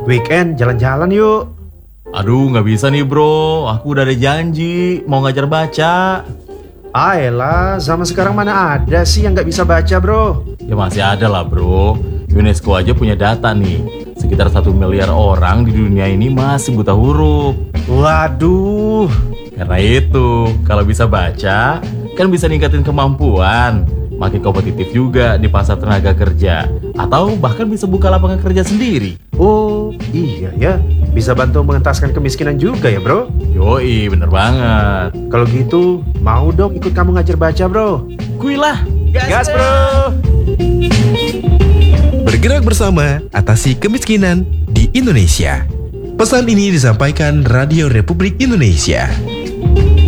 weekend jalan-jalan yuk. Aduh, nggak bisa nih bro, aku udah ada janji mau ngajar baca. Ayolah, zaman sekarang mana ada sih yang nggak bisa baca bro? Ya masih ada lah bro, UNESCO aja punya data nih. Sekitar 1 miliar orang di dunia ini masih buta huruf. Waduh, Karena itu, kalau bisa baca, kan bisa ningkatin kemampuan. Makin kompetitif juga di pasar tenaga kerja. Atau bahkan bisa buka lapangan kerja sendiri. oh iya ya, bisa bantu mengentaskan kemiskinan juga ya bro? Yoi, bener banget. Kalau gitu, mau dong ikut kamu ngajar baca bro? Kuy lah, Gas bro! Bergerak bersama atasi kemiskinan di Indonesia. Pesan ini disampaikan Radio Republik Indonesia.